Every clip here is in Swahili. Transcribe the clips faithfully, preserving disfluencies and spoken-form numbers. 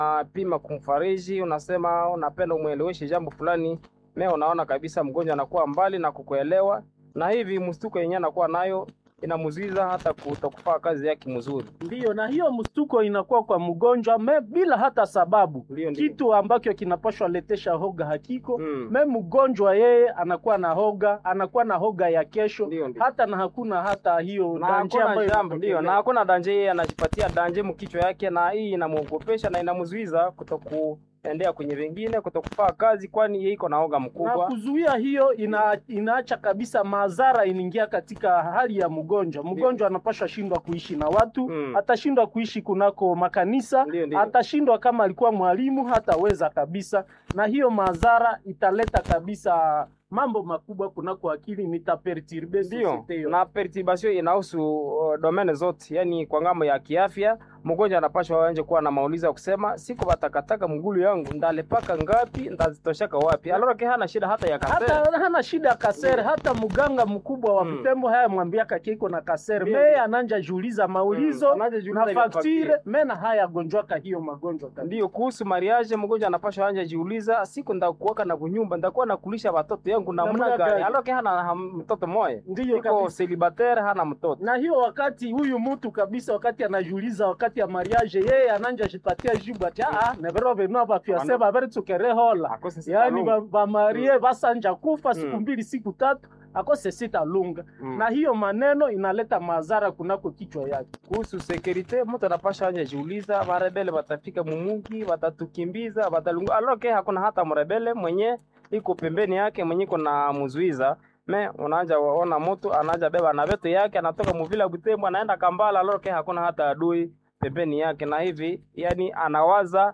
pima kumfariji, unasema unapenda umueleweshe jambo fulani, mimi unaona kabisa mgonjwa anakuwa mbali na kukuelewa, na hivi mstuko yenyewe anakuwa nayo inamzuiza hata kutokufanya kazi yake mzuri. Ndiyo, na hiyo mstuko inakuwa kwa mgonjwa me bila hata sababu. Ndiyo, ndiyo. Kitu ambacho kinapashwa letesha hoga hakiko. Mm. Me mgonjwa yeye anakuwa na hoga, anakuwa na hoga ya kesho. Ndiyo, ndiyo. Hata na hakuna hata hiyo Na danje hakuna ambayo jambo, ndio, na hakuna danje, yeye anajipatia danje mkichwa yake, na hii inamuogopesha na inamzuiza kutoku endea kwenye vingine, kutokufanya kazi, kwani yeye iko na hoga mkubwa. Na kuzuia hiyo ina, inaacha kabisa madhara inaingia katika hali ya mgonjwa. Mgonjwa anapaswa shindwa kuishi na watu, Mm. atashindwa kuishi kunako makanisa, Ndiyo, ndiyo. atashindwa kama alikuwa mwalimu hataweza kabisa, na hiyo madhara italeta kabisa mambo makubwa kunako akili, nitaperturbe Ndio, societe yo. na perturbation inahusu uh, domene zote, yani kwa ngambo ya kiafya. Mgonjwa anapaswa anje kuwa na maulizo ya kusema siku batakataka mgulu yangu ndalepaka ngapi, ndazitoshaka wapi. Alora ke hana shida hata ya kasere, Hata hana shida ya kasere, hata muganga mkubwa wa Mm. Butembo haya mwambia kakiko na kasere. Ndiyo, Me ndiyo. ananja juuliza maulizo Mm, ananja juuliza na ile faktire, faktire. mena haya gonjwaka hiyo magonjwa kabisa. ndio kuhusu mariage. Mgonjwa anapaswa anje jiuliza siku ndakuwaka na kunyumba, ndakuwa na kulisha watoto yangu na Namna mna gani. gani? Alora ke hana ha- mtoto moya, Ndiyo iko kabisa. celibatere, hana mtoto. Na hiyo wakati huyu mtu kabisa, wakati anajuliza wakati ya mariage, yeye ananja jipatia jibu ati ah nevero venu ba fiase ba bari tukerehola, Akose sita yani lunga. ba, ba marie basanja kufa siku Mm. mbili siku tatu akose sita lunga. Mm. Na hiyo maneno inaleta madhara kunako kichwa yake. Kuhusu security, mtu anapasha anje jiuliza marebele watafika mumugi, watatukimbiza, watalungu. Aloke hakuna hata mrebele mwenye iko pembeni yake mwenye iko na mzuiza. Me unaanza waona mtu anaanza beba na vetu yake, anatoka muvila Butembo anaenda Kambala, aloke hakuna hata adui pembeni yake, na hivi yani anawaza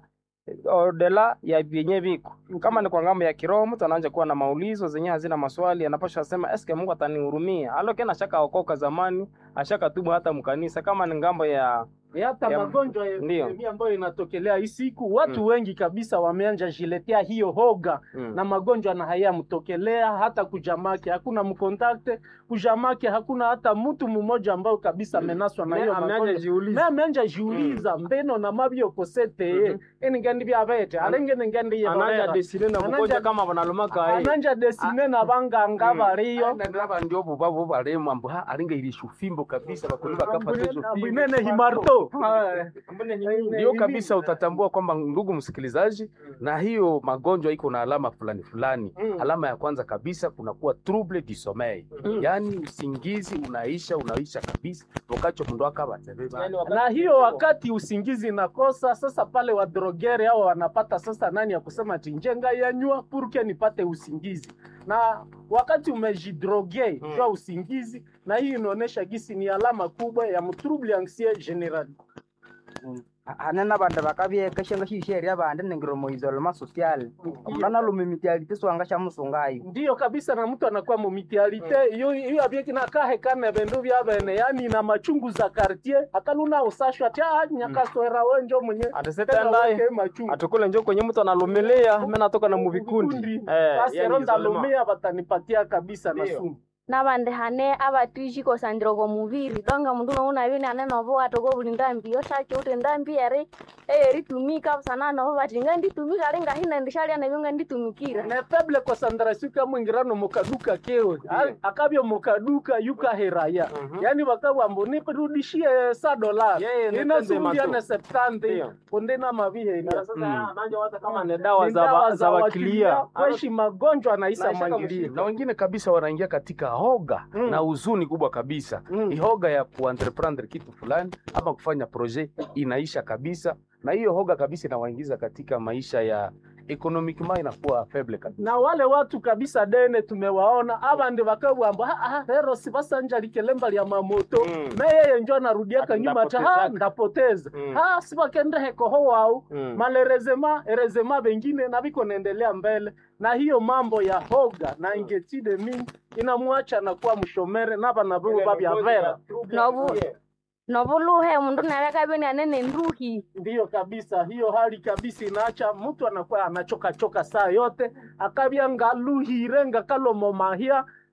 odela ya vyenye viko. Kama ni kwa ngambo ya kiroho, mtu anaanza kuwa na maulizo zenye hazina maswali, anapaswa sema eske Mungu atanihurumia. Aloke na shaka okoka zamani, ashaka tubu hata mkanisa. Kama ni ngambo ya E hata Ya- magonjwa ya Ndiyo. epidemia ambayo inatokelea hii siku, watu Mm. wengi kabisa wameanja jiletea hiyo hoga Mm. na magonjwa na haya mtokelea hata kujamake, hakuna mkontakte kujamake, hakuna hata mtu mmoja ambao kabisa amenaswa na Me hiyo ameanja magonjwa. jiuliza. Me ameanja jiuliza mbeno na mabyo kosete ye Mhm. eni ngandi bya bete alenge ngandi ye Anaja barera. desine na Anaja- kukoja kama banalumaka hii. ananja desine na banganga Mm. bariyo ndaba ndio bubabo baremo ambu ha alinga ilisha ufimbo kabisa bakuliba kapata hizo fimbo ambinene himarto. ndio kabisa utatambua kwamba ndugu msikilizaji, na hiyo magonjwa iko na alama fulani fulani. Mm. Alama ya kwanza kabisa kunakuwa trouble du sommeil, Mm. yani usingizi unaisha unaisha kabisa wakati mtu akabatebeba Na hiyo wakati usingizi nakosa sasa, pale wadrogere hao wanapata sasa nani ya kusema tinjenga yanywa purke nipate usingizi, na wakati umejidroge Mm. jua usingizi, na hii inaonesha gisi ni alama kubwa ya mtrouble anxieux general. anena banda bakabye kashenga shisheria bande nengiromo isolema social amana lumimitialite swanga sha musungayo Ndiyo kabisa, na mtu anakuwa momitialite hiyo hiyo abye kina kahe kana bendo bya bene, yani na machungu za quartier akaluna usashwa tia nyakaswera wenjo mwenye Ataseta ndai. machungu Atukule njoo kwenye mtu analumelea, mimi natoka na muvikundi. Eh, basi yani ronda isolema. lumia batanipatia kabisa na Ndiyo. sumu. nabandehane abatishi kosandiro komuviri donga mundu nouna bine anenovo atoko buli ndambi yoshache ute ndambi eri eri tumika sana no batinga nditumika lenga hina ndishalia na yonga nditumikira Ne feble concentration kama ingirano mukaduka kewe akabyo mukaduka yuka heraya Mhm. yani bakawa mboni rudishie sa dola Yeye ni ina tende sumbia mato. na septante Ndiyo. konde na mavihe Na sasa Mm. anaanza waza kama ni dawa Ni za dawa ba- za wakilia. kweshi magonjwa na isa Naisha kama mangilia na wengine kabisa wanaingia katika hoga Mm. na huzuni kubwa kabisa. Mm. Ni hoga ya kuentreprendre kitu fulani ama kufanya projet inaisha kabisa, na hiyo hoga kabisa inawaingiza katika maisha ya economic ma inakuwa faible kabisa. na wale watu kabisa dene tumewaona abandi bakabwamba ah ah rero sibasanja likelemba lya mamoto Mm. me yeye njo anarudiaka Ati nyuma ta ha ndapoteza Mm. ha sibakende hekoho wao Mm. malerezema erezema bengine na biko naendelea mbele, na hiyo mambo ya hoga na ingetide mingi inamwacha na kuwa mshomere na bana babo babya vera. nobu novuluhe mundu naleka bine anene nduhi Ndiyo kabisa, hiyo hali kabisa inaacha mtu anakuwa anachoka choka saa yote akabya ngaluhire ngakalo momahia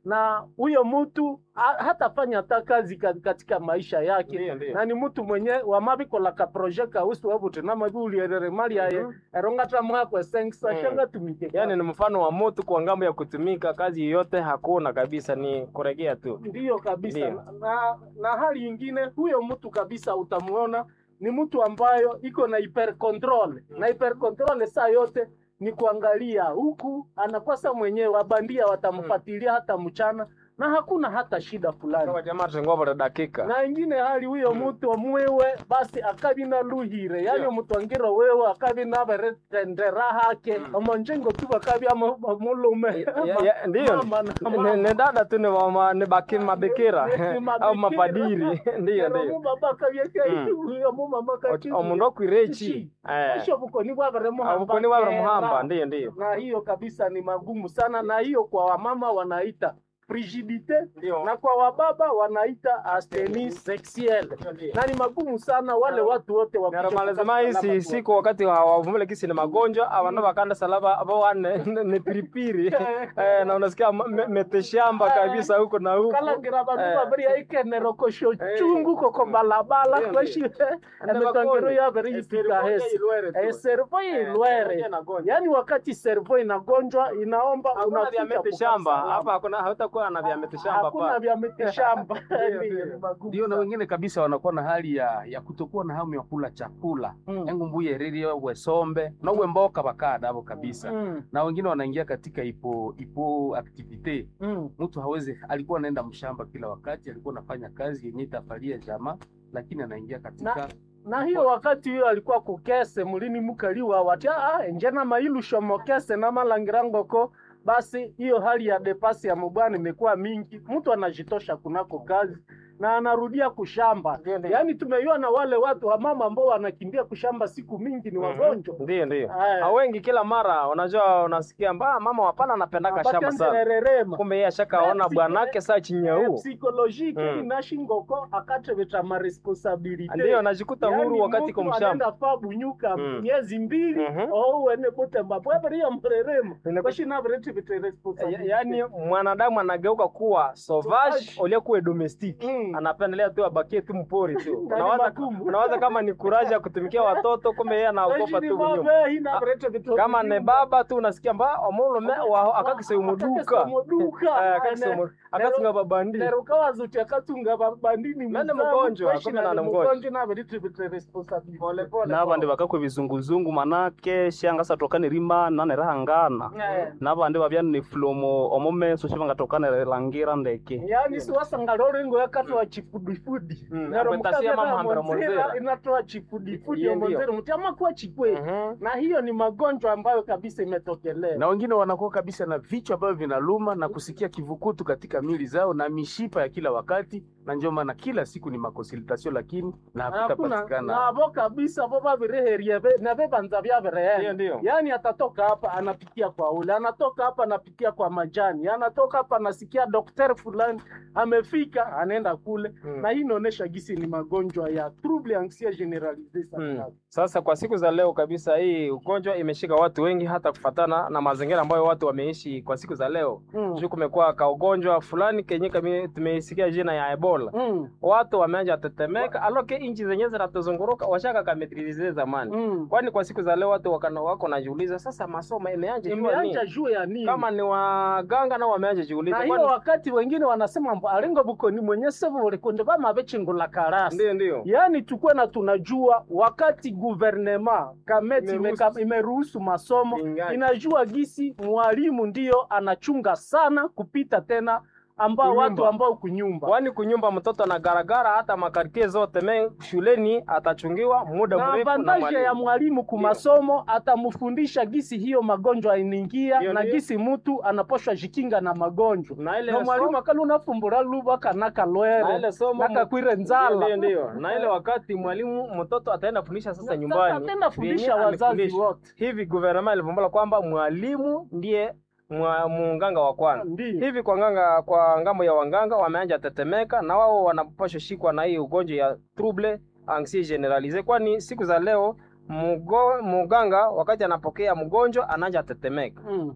na huyo mtu ha- hatafanya hata kazi ka- katika maisha yake. Ndiyo, ndiyo. Na ni mtu mwenye wamabikola ka projet kausu wabuti na mabuli erere mali yaye erongata mwakwe sengsa Mm. shanga tumike. Yaani ni mfano wa moto kwa ngambo ya kutumika, kazi yoyote hakuna kabisa, ni kuregea tu. Ndiyo kabisa. Ndiyo. Na, na hali ingine huyo mtu kabisa utamuona ni mtu ambayo iko na hyper control. Na hyper control saa yote ni kuangalia huku, anakosa mwenyewe, wabandia watamfuatilia hata mchana na hakuna hata shida fulani. Kwa jamaa tungova dakika. Na ingine hali huyo mtu omwewe basi akabi na luhire, yani mtu angiro wewe akabi na beretendera hake omonjengo tu akabi amulume. Ya- ya- Ndiyo. Mama na Ni- mama. Ni dada tu ni mama ni baki mabekera Ni mabekera. au mapadiri. Ndiyo, Nero ndiyo. mubaba kabyeke Mm. huyo mumama kaki. Omundu okwirechi. Eh. Kesho bukoni bwabere muhamba. Abukoni wabra kera. muhamba, ndiyo ndiyo. Na hiyo kabisa ni magumu sana, na hiyo kwa wamama wanaita frigidite Ndiyo. na kwa wababa wanaita astenie sexuelle, na ni magumu sana wale watu wote wa Naramalizima isi siku wakati hawavumile kisi ni magonjwa abantu bakanda salaba abo wane ni piripiri eh, na unasikia me- meteshamba kabisa huko na huko kalangira bantu Eh. babiri aikenero kosho chungu koko balabala Ndiyo, kweshi emetangero ya beri yipika hesi eh, servo ilwere. Yani wakati servo inagonjwa inaomba hakuna unafika vya kukaa meteshamba salama. hapa, hakuna hautakuwa na vya meteshamba Hakuna hapa. vya mitishamba. Ndiyo, Ndiyo, ndiyo. ni magumu Ndio, na sana. wengine kabisa wanakuwa na hali ya ya kutokuwa na hamu ya kula chakula Mm. engu mbuye riri we sombe na uwe mboka bakada abo kabisa. Mm. Na wengine wanaingia katika ipo ipo activite. Mm. Mtu hawezi, alikuwa anaenda mshamba kila wakati, alikuwa anafanya kazi yenye itafalia jamaa, lakini anaingia katika Na hiyo wakati hiyo alikuwa kukese mulini mukaliwa wati ah njena mailu shomokese na malangirangoko. Basi hiyo hali ya depasi ya mubwana imekuwa mingi, mtu anajitosha kunako kazi na anarudia kushamba. Ndiyo, ndiyo. Yaani tumeiona wale watu wa mama ambao wanakimbia kushamba siku mingi ni wagonjwa. Ndiyo, ndiyo. Haya. Ha, wengi kila mara unajua unasikia mba mama wapana anapendaka shamba sana. Abatendererema. Kumbe yeye ashakaona Psi- bwanake saa chini ya huu. Psychologique Mm. inashingoko akatebeta ma responsabilité. Ndiyo anajikuta huru wakati mtu kwa mshamba. anaenda fa bunyuka Mm. miezi mbili Mhm. au wene butemba bwabari ya mreremo Inaku- kwashi na brete bete Ya- responsabilité. yaani mwanadamu anageuka kuwa sauvage Sauvage. uliokuwa domestic. Mm. Anapendelea tu abakie tu mpori tu. Na ni Unawaza magumu. unawaza kama ni kuraja kutumikia watoto, kumbe yeye anaogopa tu nyumba. Lakini ina brete bete Kama ni baba tu unasikia mba omolo me wa akakise umuduka. Eh, akakise umu- akasinga babandi. Nero kawazuti akatunga babandini Nani mgonjwa? Kumbe nani mgonjwa? mgonjwa na brete bete responsabilité. Pole pole. nabandi bakakwe bizunguzungu manake shanga tokane rima nane rahangana Eh. nabandi babyani ni flomo omomeso shibanga tokane langira ndeke Yani si wasanga lorengo yakatoa chifudifudi. Mm, Nero apetasia mukabera mama hambira monzera monzera. inatoa chifudifudi Ndiyo, ya ndiyo. monzera mutama kuwa chikwe. Mhm. Na hiyo ni magonjwa ambayo kabisa imetokelea. na wengine wanakuwa kabisa na vichwa ambavyo vinaluma na kusikia kivukutu katika mili zao na mishipa ya kila wakati, na ndio maana kila siku ni makonsultation, lakini na Hakuna hakutapatikana. nabo kabisa bo babireherie be na be banza bya Ndiyo, birehe. ndiyo. Yani atatoka hapa anapitia kwa ule, anatoka hapa anapitia kwa majani, anatoka hapa anasikia daktari fulani amefika, anaenda kule. Mm. Na hii inaonesha gisi ni magonjwa ya trouble anxieux generalisé Mm. sana. Sasa kwa siku za leo kabisa hii ugonjwa imeshika watu wengi hata kufatana na mazingira ambayo watu wameishi kwa siku za leo. Mm. Juu kumekuwa ka ugonjwa fulani kenye kami tumeisikia jina ya Ebola. Mm. Watu wameanza tetemeka, aloke inchi zenyewe zinatuzunguruka washaka kametrize zamani. Mm. Kwani kwa siku za leo watu wakana wako najiuliza sasa masomo imeanza jua Imeanja nini? juu ya nini? Kama ni waganga nao wameanza jiuliza. na hiyo Kwani wakati wengine wanasema mbo alingo bukoni mwenye sevu ulikunde ba mabechingula karasi. ndio ndio. Yaani tukwe na tunajua wakati guvernema kameti Imeruhusu. imeka- imeruhusu masomo Ingani. inajua gisi mwalimu ndio anachunga sana kupita tena ambao Kunyumba. watu ambao kunyumba. Kwani kunyumba mtoto na garagara hata makartie zote me shuleni atachungiwa muda Na mrefu na avantaje ya mwalimu. mwalimu kumasomo atamfundisha gisi hiyo magonjwa inaingia Ndio, na ndio. gisi mtu anaposhwa jikinga na magonjwa. Na ile Na mwalimu somo- akali unafumbura luba kanaka na lwere ile somo nakakwire nzala. Ndio ndio. Na ile wakati mwalimu mtoto ataenda fundisha sasa Na nyumbani. sasa tena fundisha vyenye wazazi amefundisha. wote. Hivi guvernema ilivumbula kwamba mwalimu ndiye mwa- munganga wa kwanza. Ndio. Hivi kwa nganga kwa ngambo ya wanganga wameanja tetemeka na wao wanapaswa shikwa na hii ugonjwa ya trouble anxieux generalisé, kwani siku za leo mugo, muganga wakati anapokea mgonjwa anaanja tetemeka. Mm.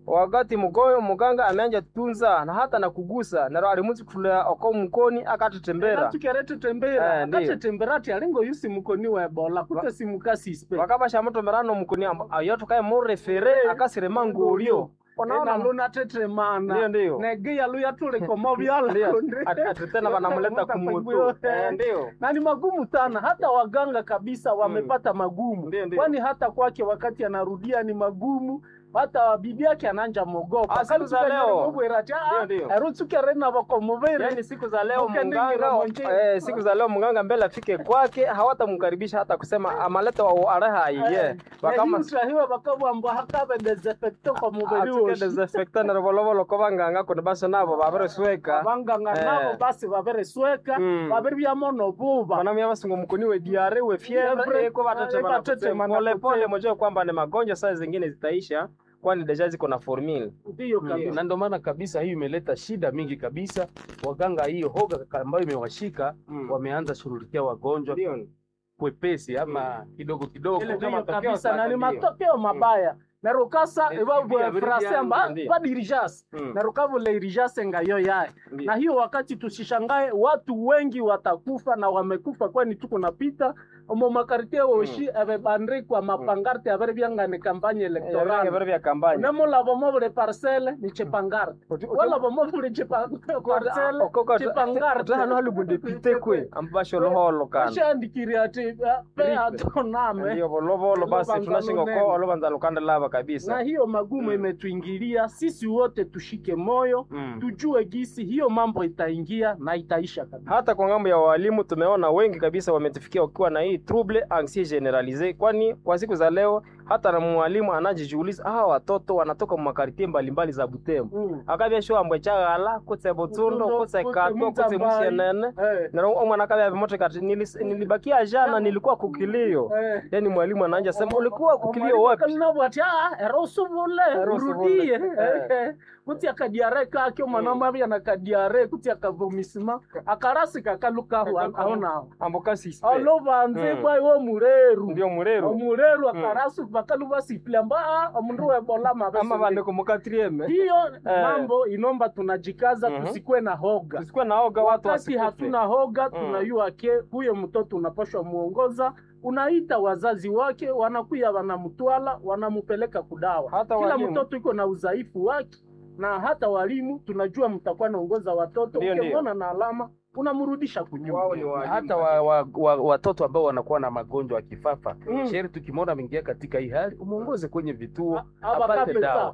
wakati mgoyo muganga ameanja tunza na hata na kugusa na alimuzi kufula oko mkoni akatetembera tukirete tembera Eh, ndiyo. akatetembera ati alingo yusi mukoni wa ebola kute simukasi ispe wakabasha moto merano mkoni ayo tukaye mu refere akasire mangolio Onaona onaona luna tetemana. ndio ndio Negia luya tule komo byala. ndio atetena wanamuleta kumutu eh ndio Na ni magumu sana, hata waganga kabisa wamepata magumu. Ndio, ndio. Kwani hata kwake wakati anarudia ni magumu, hata bibi yake ananja mogopa. Ah, siku za leo. Ndio, ndio. Arutsuke rena bako mubere. yani siku za leo Uke ndingira mganga monje. eh, siku za leo mganga mbele afike kwake hawatamkaribisha hata kusema amaleta wa areha iye Bakama hiwa bakabu ambo hakabe desinfecto kwa mubere atuke wo. desinfectant na rovolovolo ko banganga ko basa nabo babere sweka Abanganga Eh. nabo basi babere sweka, Mm. babere byamono buba. wanami abasingo mkoni we diare we fievre Fievre, eko batete eh, batete pole mana pole mjue kwamba ni magonjwa saa zingine zitaisha kwani deja ziko na formula Ndiyo kabisa. na ndio maana kabisa hiyo imeleta shida mingi kabisa. Waganga hiyo hoga ambayo imewashika Mm. wameanza shughulikia wagonjwa ndio kwepesi ama kidogo kidogo. Ile Ndio ndiyo matokeo kabisa na ni sasa ndio. matokeo mabaya. Na rukasa Eh, eba ndio, bwa ndio, frase amba ndio. ba dirijas. Mm. Na rukavu le dirijas ngayo yae. Ndio. Na hiyo wakati tusishangae watu wengi watakufa na wamekufa kwani tuko napita omo makarite oshi ebe bandri kwa mapangarte abere byangane kampanye Electoral electoral. vya vya kampanya Nemo la bomo bule parcelle ni chepangarte. Wala bomo bule chepangarte chepangarte. hano hali budepite kwe ambasho loholo kana Shandikiri ati pe atoname. ndio volovolo basi Lovanza tunashinga lunene. ko olobanza lukanda lava Na kabisa hiyo magumu Mm. imetuingilia sisi wote, tushike moyo Mm. tujue gisi hiyo mambo itaingia na itaisha kabisa. hata kwa ngambo ya walimu tumeona wengi kabisa wametufikia wakiwa na hii trouble anxiety generalisee, kwani kwa siku za leo hata na mwalimu anajijiuliza hawa watoto wanatoka makartie mbalimbali za Butembo Mm. akabya sho ambwe chagala kutse Botundo Botundo, kutse kutse Kato kutse Muzambai. Musienene Eh, na omwana akabya bimote kati nilis- nilibakia jana nilikuwa kukilio eh. yani mwalimu anaanja sema ulikuwa kukilio wapi Kalinabuati ah erosubule Erosubule. urudie Eh. Eh, kuti akadiare kake mwana mabi anakadiare kuti akavomisima akarasi kakaluka aona ambokasi alovanze Mm. bwa wo mureru ndio mureru omureru akarasi bakaluva siplamba omundu webola mabese ama bande kumukatrieme hiyo Eh. mambo inomba tunajikaza, Mhm. tusikwe na hoga. usikuwe naoga watu Wakati wasikufe. hatuna hoga Mm. tunayua ke huyo mtoto unapashwa muongoza, unaita wazazi wake, wanakuya wanamtwala, wanamupeleka kudawa. Hata Kila walimu. mtoto iko na udhaifu wake, na hata walimu tunajua mtakuwa naongoza watoto, Ndio, ndio. ukimwona na alama unamrudisha kunyuma. Wao ni walimu. Hata wa, wa, wa, watoto ambao wanakuwa na magonjwa ya kifafa Mm. sheri, tukimwona ameingia katika hii hali umuongoze kwenye vituo Aba apate kapeta. dawa.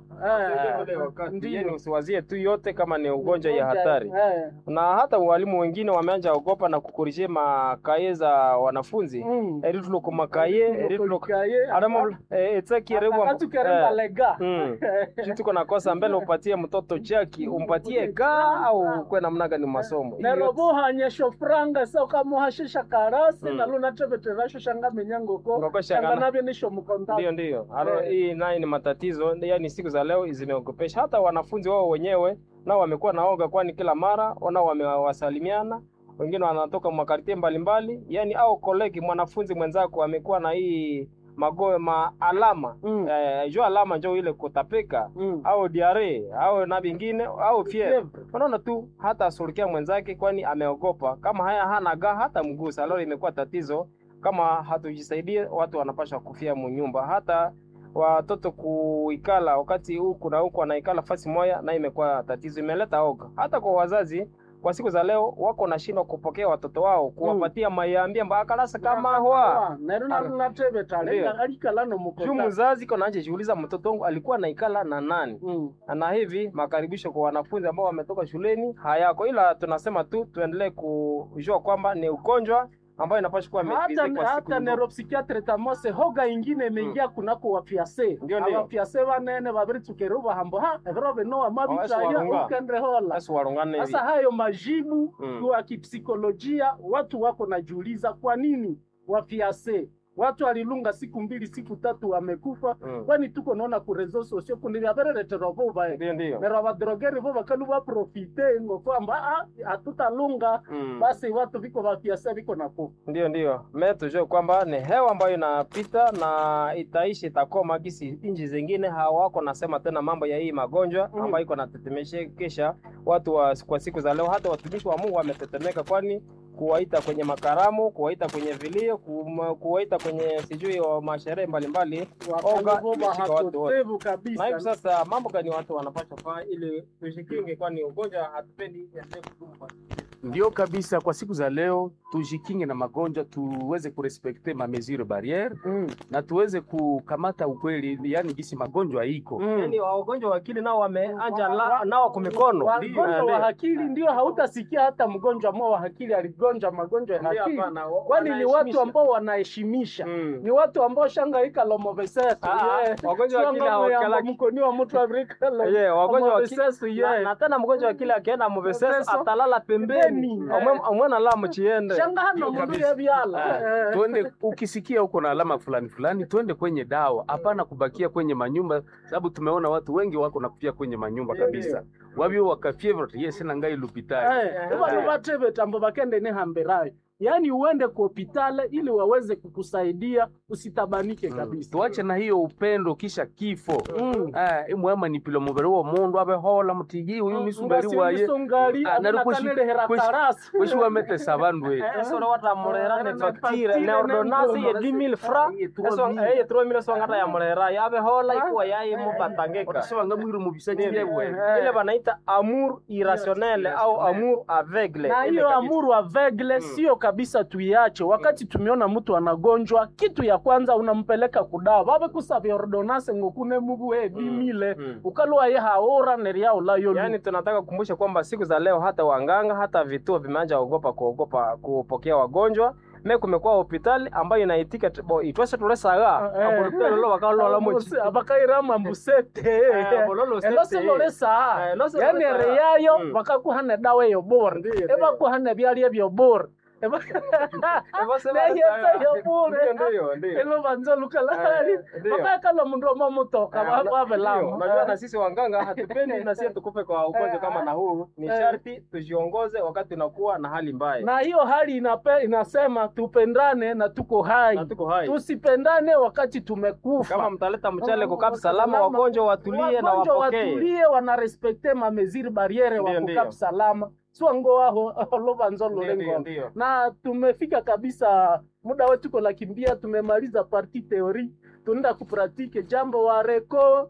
Eh, Ndiyo, ndio. usiwazie tu yote kama ni ugonjwa ya hatari. Eh, Na hata walimu wengine wameanza ogopa na kukorije makaye za wanafunzi mm. eri tuloko makaye eri tuloko Kaye, adamo etsaki rewa akatukeremba lega. mm tuko nakosa mbele upatie mtoto chaki umpatie ga au kwe namna gani masomo Hiyo- nerobohanyesho franga soka muhashisha karasi Mm. na luna teveterasho shanga menyangoko Ngoko shanga shangana. navyo nisho mkonta. Ndio, ndio. Alo, Eh. hii naye ni matatizo, yaani siku za leo zimeogopesha. Hata wanafunzi wao wenyewe nao wamekuwa naoga, kwani kila mara nao wamewasalimiana, wengine wanatoka makartie mbalimbali, yaani au kolegi mwanafunzi mwenzako amekuwa na hii mago ma alama Mm. eh, jo alama njo ile kutapika Mm. au diare au na vingine au fie, Fievre. unaona tu hata asurikia mwenzake, kwani ameogopa kama haya hana ga hata mgusa. Leo imekuwa tatizo, kama hatujisaidie watu wanapasha kufia munyumba, hata watoto kuikala wakati huku na huku wanaikala fasi moya, na imekuwa tatizo, imeleta oga hata kwa wazazi. Kwa siku za leo wako nashindwa kupokea watoto wao, kuwapatia mayambia mbakalasa kama hwa neruna luna teveta Ndio. lenga alikala no juu mkonta. mzazi kona anje jiuliza mtoto wangu alikuwa naikala na nani. Mm. Na hivi makaribisho kwa wanafunzi ambao wametoka shuleni hayako, ila tunasema tu tuendelee kujua kwamba ni ugonjwa ambayo inapaswa kuwa maîtrisée Hata kwa siku hata ndogo. neuropsychiatre tamose hoga ingine imeingia kunako wafiase. Ndio, ndio. Abafiase banene babiri tukeruba hambo ha evrobe no Awasi amabita warunga. ya ukendre hola. Basi warungane hivi. Sasa hayo majibu Mm. kwa kipsikolojia watu wako najiuliza kwa nini wafiase watu walilunga siku mbili siku tatu wamekufa. Mm. Kwani tuko naona ku reseaux sociaux kundi vyabereretera vuba Ndio ndio. nero abadrogeri bo bakalu ba profite ngo kwamba ah, hatutalunga Mm. basi watu viko vapiasa viko na kufa. Ndio ndio. Me tujue kwamba ni hewa ambayo inapita na itaishi itakoma kisi inji zingine hawako nasema tena mambo ya hii magonjwa Mm. ambayo iko natetemeshekesha watu wa, kwa siku za leo. Hata watumishi wa Mungu wametetemeka, kwani kuwaita kwenye makaramu, kuwaita kwenye vilio, kum- kuwaita kwenye sijui wa masherehe mbalimbali. Oga Wakalu imeshika watu wote. hatotevu Na kabisa. hivi sasa mambo gani watu wanapaswa kufanya ili tujikinge, kwani ugonjwa hatupendi iendelee kudumu kwa Ndio kabisa, kwa siku za leo tujikinge na magonjwa, tuweze kurespekte ma mesure barriere Mm. na tuweze kukamata ukweli, yani gisi magonjwa iko. Mm. yani wagonjwa wa akili nao wameanja la- nao kwa mikono. Wagonjwa wa akili ndio hautasikia hata mgonjwa mmoja wa akili aligonja magonjwa ya Ndio, akili, hapana, wa- kwani ni watu wanaheshimisha. ambao wanaheshimisha, Mm. ni watu ambao shangaika lomovesesu Ah, ah, wagonjwa wa akili hawakalaki. mkoni wa mtu Afrika lo- Yeah, wagonjwa wa akili lomovesesu, na, yeah. na tena mgonjwa wa akili akienda muvesesa Muvesesa. atalala pembeni, Pembeni, Omwe- omwena la mchiende. Shanga hano mundu ya byala. Eh. Tuende, ukisikia uko na alama fulani fulani, twende kwenye dawa, hapana kubakia kwenye manyumba, sababu tumeona watu wengi wako nakufia kwenye manyumba kabisa, wabio wakafia yes na ngai lupitali. Eh, eba nubatebe tambo bakende ne hamberayo. Yaani uende kwa hospitali ili waweze kukusaidia usitabanike kabisa. Tuache na hiyo upendo kisha kifo. Mm. Ah, imwema ni pilo mubere wo mundu abe hola mutigi uyu misubari waye. Ngali Ah, nari kushi- kushi- kushi wamete sabandu we. Eso ro wata murera ne facture ne ordonnance ye dix mille francs. Eso eh trois mille so ngata ya murera yabe hola ikuwa yayi mupatangeka. Wakasema mwiru mubisati yewe. Ile banaita amour irrationnel au amour aveugle. na Ile hiyo kabisa. amuru avegle sio kabisa tuiache. Wakati tumeona mtu anagonjwa, kitu ya kwanza unampeleka kudawa babe kusavya ordonance ngokune mubu e bimile Mm. ukalwa ye haora neria ulayo. Yaani tunataka kukumbusha kwamba siku za leo hata wanganga hata vituo vimeanza ogopa kuogopa kupokea wagonjwa. Me kumekuwa hospitali ambayo inaitika t- bo itwese tulesaga Eh. abolopelo lo bakalo la mochi. abakaira mambusete Eh, bololo sete. elose lolesa Eh, lose yani lolesa. reyayo Mm. bakakuhana dawa yo bora Ndiyo, ndiyo. ebakuhana byalya byo bora Eba- Neyesa yo bora Ndio ndio. elo banzo lukalali Eh, ndiyo. bakakala mundu omamutoka Eh, una- babelamo ndio, unajua na sisi wanganga hatupendi na sisi tukufe kwa ugonjwa kama na huu. Ni Eh. sharti tujiongoze wakati unakuwa na hali mbaya. na hiyo hali inape, inasema tupendane na tuko hai, Na tuko hai. tusipendane wakati tumekufa. Kama mtaleta mchele kukapi salama, wagonjwa watulie na Wagonjwa wapokee. watulie, wanarespekte ma mesure barriere wa Ndio, kukapi ndio. salama swango aho lovanzo Ndio, lulengo. ndio, ndio. Na tumefika kabisa, muda wetu ko lakimbia, tumemaliza parti theory, tunaenda kupratike jambo wa reko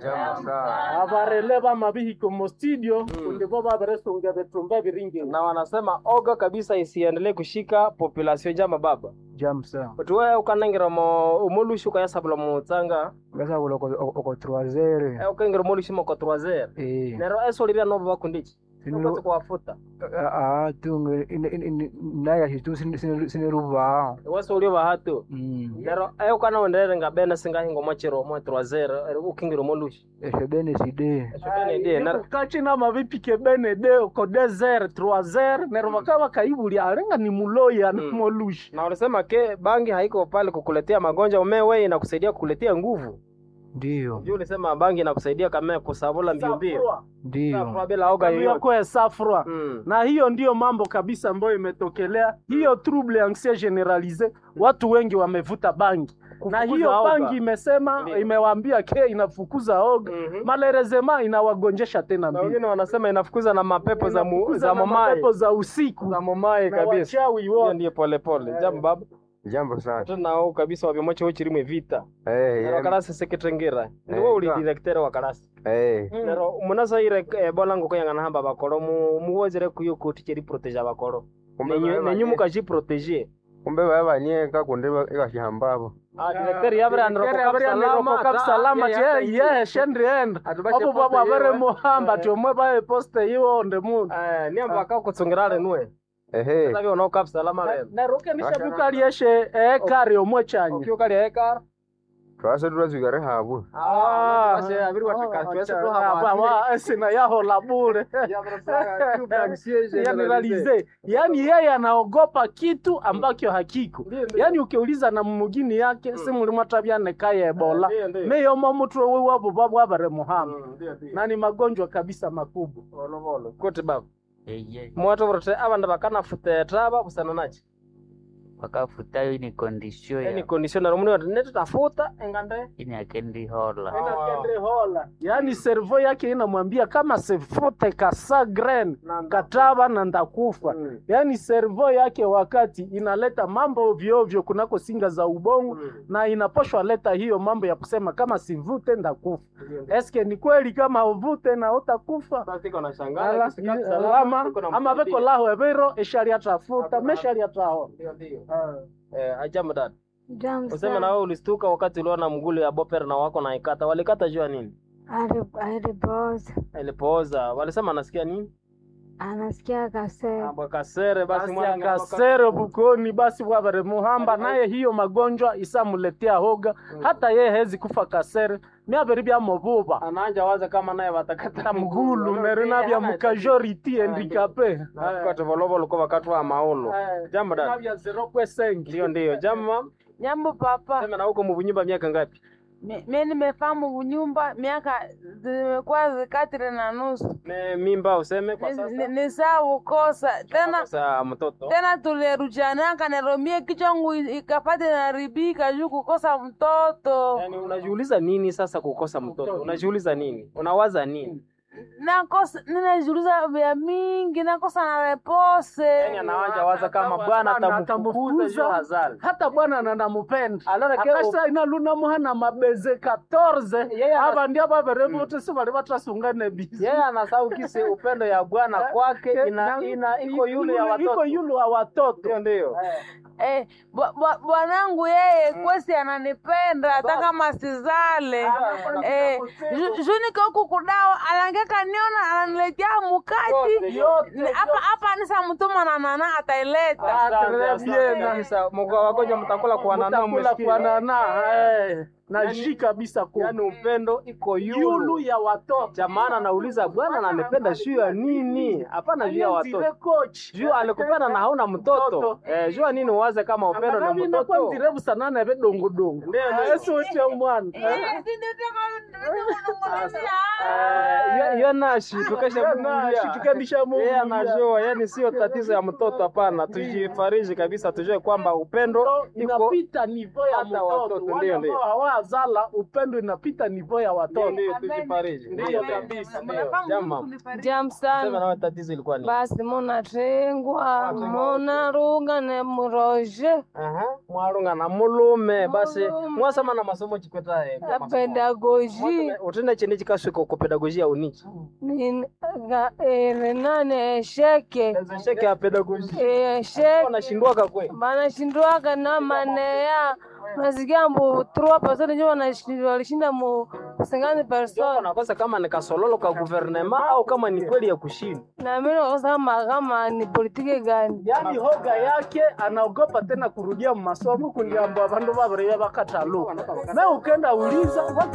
avareleva mabihiko mo studio undivo vaveresonge vetumba viringi Na wanasema oga kabisa isiendelee kushika population jama baba. jamsa Tuwe ukanangira mo umulushu kaya sabula mutsanga. ngasa kulo oko troisiere Eh ukangira umulushu mo kwa troisiere. eh Nero eso liria no bakundichi. Sino- Sino kwa futa. ah tungu naya hitu sine ruba Waso ulio bahatu. mm Nero eh ukana wendere ngabena singa hingo mochero mo troisiere ukingira umulushu. eshebene side Shobene die na kachina mavipike bene de ko desert troisiere nero vakava kaibuli arenga ni muloya na Mm. molushi na wanasema ke bangi haiko pale kukuletea magonjwa, umewe inakusaidia kukuletea nguvu. ndio Juu ulisema bangi inakusaidia kama kusabula mbio mbio. ndio Safra bila oga yoyote. yako safra. Mm. Na hiyo ndiyo mambo kabisa ambayo imetokelea hiyo trouble anxieux generalise, watu wengi wamevuta bangi na Kufukuza hiyo oga. bangi imesema Ndiyo. imewaambia ke inafukuza oga Mhm. malerezema inawagonjesha tena Na mbili wengine wanasema inafukuza na mapepo za mu, Inafukuza za na mamaye. mapepo za usiku Za mamaye na kabisa. wachawi Hiyo wote. ndiyo pole pole. Jambo baba. Jambo sana. Tuna au kabisa wabimoche wo chirimwe vita. Eh, Nero yeah. karasi sekretengera. Ni Eh, wo uli yeah. director wa karasi. Eh. Mm. Nero munasa ire eh, bolango ko yangana hamba bakoro mu muwezere kuyo kuticheri proteger bakoro. Kumbe Nenyu baba nenyu nye- mukaji proteger. Kumbe baba nyeka kunde ikashihambabo. Ah director yabra andro ko salama salama salama ya- tie ye shendri end Atubashe abo poste baba vere yewe. mohamba Eh. tio mwe ba poste iwo onde mu Eh ni amba ka kutsongerale nwe. Ehe. Sasa vyo no kap salama le. na roke nisha Asha- bukali yeshe e kari omwe chanye Okyo kali eka. twase turazwikare hapo Ah, basi abiri watakachwesa tu hapa hapa sina yaho la bure. Yani realize, yani yeye anaogopa kitu ambacho hakiko. Yani ukiuliza na mugini yake si mulimo tabyane kaya Ebola. Meyo mumutwe wewe wabo babu abare Muhammad. Na ni magonjwa kabisa makubwa. kote baba eye mwato vote abanda bakana futeta busana nachi wakafutayo ni kondisio yani ya conditioner muni watu netu tafuta engande ini akendi hola Ina kendre hola. Yani servo yake inamwambia kama sefute kasagren kataba na ndakufa. Mm. Yani servo yake wakati inaleta mambo ovyo ovyo kunako singa za ubongo Mm. na inaposhwa leta hiyo mambo ya kusema kama sivute ndakufa. Eske ni kweli kama uvute na utakufa? basi kuna Ala, shangala Alama ama beko laho ebero esharia tafuta mesharia taho. ndio ndio eh ajamu dad Jam useme sana. na wewe ulistuka wakati uliona mgulu ya boper na wako na ikata walikata jua nini Ali- Alipooza. ilipooza walisema anasikia nini Anasikia kasema. amba kasere basi Basi mwana akasere bukoni basi bwabare muhamba naye hiyo magonjwa isamuletea hoga hata yeye hezi kufa kasere myabere bya mobuba ananja waza kama naye watakata mgulu merina bya mukajority handicapé kote volovo luko wakati wa maolo jambo dad bya zero percent ndio ndio jambo Jambo papa, sema na huko mubunyumba miaka ngapi mimi nimefahamu nyumba miaka zimekuwa zikatiri na nusu. ne mimba useme kwa Ni- sasa ni- Ni saa ukosa tena sasa mtoto tena tuliruchana kanaromie kichwangu ikapata naribika juu kukosa mtoto. yani unajiuliza nini sasa kukosa mtoto unajiuliza nini unawaza nini Nakosa ninajiuliza vya mingi, nakosa na repose. yani anawanja waza kama bwana atamfukuza juu hazali hata bwana ananamupenda alora ke akasa inaluna muhana mabeze katorze Yeye ana- aba ndia babere bote si bali batasungane bizi yeye anasahau kisi upendo ya bwana kwake ina ina iko yule ya watoto iko yule wa watoto ndio ndio Eh, bwa- bwa- bwanangu yeye kwesi ananipenda hata kama sizale. Eh, ju- juu niko huku kudawa alangeka niona ananiletea mukati. yote Hapa hapa nisa mtuma na nana ataileta. sasa mko wagonjwa mtakula kwa nana mtakula umesikia kwa nana eh na ji kabisa kwa yani upendo iko yulu yulu ya watoto jamana nauliza bwana ananipenda juu ya nini hapana juu ya watoto coach juu alikupenda na hauna mtoto eh juu nini uwaze kama upendo na na kwa mtoto mtirefu sana na bedongo dongo Ndio, ndio. eso cha mwana Eh, yo nashi tukesha mulia tukendisha Mungu yeye anajua yani sio tatizo ya mtoto hapana tujifariji kabisa tujue kwamba upendo iko inapita nivo ya hata mtoto watoto, wale ndio, ndio. ambao hawazala upendo inapita nivo ya watoto ndio tujifariji ndio kabisa jamma Jam sema sana. nawe tatizo ilikuwa nini Basi munatengwa munaruga ne muroje aha mwarunga na mulume basi Mulume. mwasema na masomo chikweta eh na pedagoji utenda chini chikaswika kwa pedagogia unichi ni ga ere nane esheke sheke ya pedagogia esheke unashindwaka kwe banashindwaga na maneya nasikia mbu trois personnes ndio wanashi- walishinda mu sengani person unakosa kama ni kasololo ka guvernema au kama ni kweli ya kushinda na mimi nakosa kama kama ni politiki gani yani hoga yake anaogopa tena kurudia masomo kundiambo abandu babere bakatalu na ukenda uliza watu